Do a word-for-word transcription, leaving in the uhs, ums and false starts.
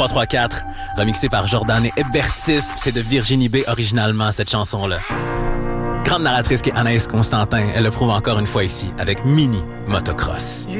trois trois quatre, remixé par Jordan et Hébertis. C'est de Virginie B originalement, cette chanson-là. Grande narratrice qui est Anaïs Constantin, elle le prouve encore une fois ici, avec Mini Motocross.